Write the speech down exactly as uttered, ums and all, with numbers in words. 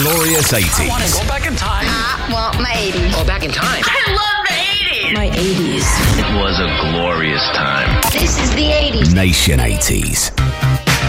glorious eighties. I want to go back in time. I want my eighties. Oh, back in time. I love the eighties. My eighties. It was a glorious time. This is the eighties. Nation eighties.